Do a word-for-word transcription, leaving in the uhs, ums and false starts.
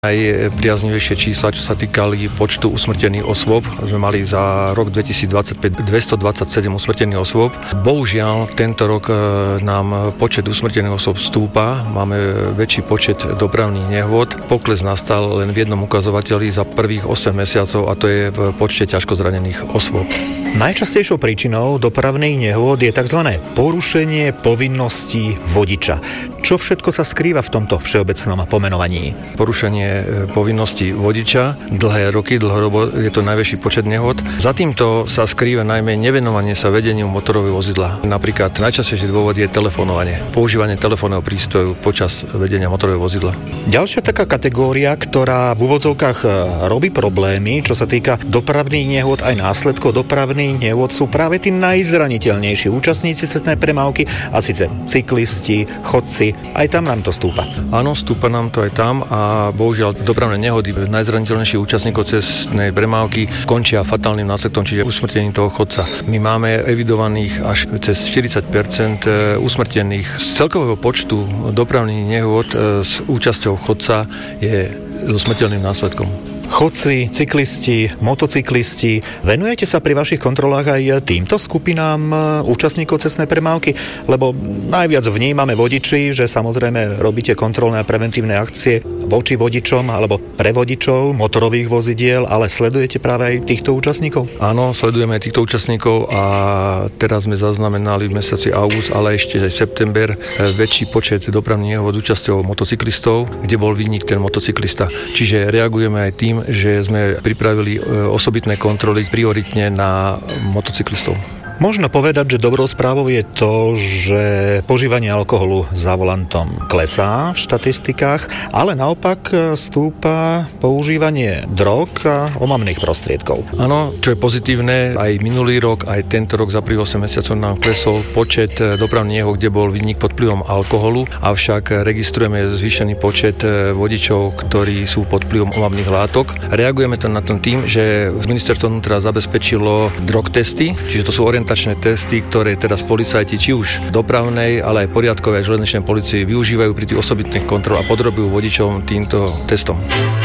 Najpriaznivejšie čísla, čo sa týkali počtu usmrtených osôb, sme mali za rok dvetisícdvadsaťpäť dvestodvadsaťsedem usmrtených osôb. Bohužiaľ, tento rok nám počet usmrtených osôb stúpa, máme väčší počet dopravných nehôd. Pokles nastal len v jednom ukazovateli za prvých osem mesiacov a to je v počte ťažko zranených osôb. Najčastejšou príčinou dopravných nehôd je tzv. Porušenie povinností vodiča. Čo všetko sa skrýva v tomto všeobecnom pomenovaní? Porušenie povinností vodiča, dlhé roky, dlhorobo je to najväčší počet nehôd. Za týmto sa skrýva najmä nevenovanie sa vedeniu motorového vozidla. Napríklad najčastejší dôvod je telefonovanie, používanie telefónneho prístroju počas vedenia motorového vozidla. Ďalšia taká kategória, ktorá v úvodzovkách robí problémy, čo sa týka dopravných nehôd aj následkov dopravných nehôd, sú práve tí najzraniteľnejší účastníci cestnej premávky, a síce cyklisti, chodci. Aj tam nám to stúpa. Áno, stúpa nám to aj tam a bohužiaľ dopravné nehody najzraniteľnejších účastníkov cestnej premávky končia fatálnym následkom, čiže usmrtením toho chodca. My máme evidovaných až cez štyridsať percent usmrtených. Z celkového počtu dopravných nehôd s účasťou chodca je so smrteľným následkom. Chodci, cyklisti, motocyklisti, venujete sa pri vašich kontrolách aj týmto skupinám účastníkov cestnej premávky? Lebo najviac vnímame vodiči, že samozrejme robíte kontrolné a preventívne akcie voči vodičom alebo pre vodičov motorových vozidiel, ale sledujete práve aj týchto účastníkov? Áno, sledujeme aj týchto účastníkov a teraz sme zaznamenali v mesiaci august, ale ešte aj september väčší počet dopravných nehôd účasťou motocyklistov, kde bol vinník ten motocyklista. Čiže reagujeme aj tým, že sme pripravili osobitné kontroly prioritne na motocyklistov. Možno povedať, že dobrou správou je to, že požívanie alkoholu za volantom klesá v štatistikách, ale naopak stúpa používanie drog a omamných prostriedkov. Áno, čo je pozitívne, aj minulý rok, aj tento rok za prvých osem mesiacov nám klesol počet dopravných nehôd, kde bol vinník pod vplyvom alkoholu, avšak registrujeme zvýšený počet vodičov, ktorí sú pod vplyvom omamných látok. Reagujeme to na tom tým, že ministerstvo vnútra zabezpečilo drog testy, čiže to sú orientačné testy, ktoré teraz policajti, či už dopravnej, ale aj poriadkovej železničnej polícii využívajú pri tých osobitných kontrol a podrobujú vodičom týmto testom.